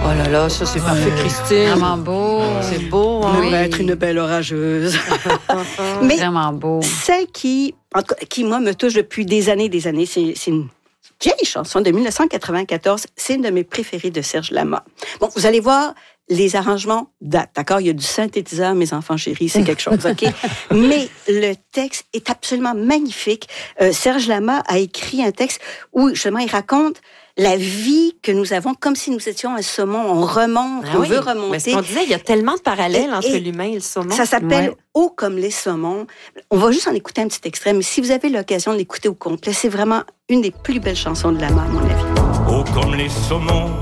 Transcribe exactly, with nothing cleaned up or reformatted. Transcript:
Oh là là, ça c'est parfait, Ouais. Christine. Vraiment beau. C'est beau, hein? On Oui. va être une belle orageuse. Mais Vraiment beau. celle qui, en tout cas, qui, moi, me touche depuis des années et des années, c'est, c'est une vieille chanson de dix-neuf cent quatre-vingt-quatorze. C'est une de mes préférées de Serge Lama. Bon, vous allez voir, les arrangements datent, d'accord? Il y a du synthétiseur, mes enfants chéris, c'est quelque chose, OK? Mais le texte est absolument magnifique. Euh, Serge Lama a écrit un texte où, justement, il raconte la vie que nous avons comme si nous étions un saumon. On remonte, Ah on oui. veut Mais ce remonter. qu'on disait, il y a tellement de parallèles Et- entre et l'humain et le saumon. Ça s'appelle Ouais. Haut comme les saumons. On va juste en écouter un petit extrait, mais si vous avez l'occasion de l'écouter au complet, c'est vraiment une des plus belles chansons de Lama, à mon avis. Haut comme les saumons,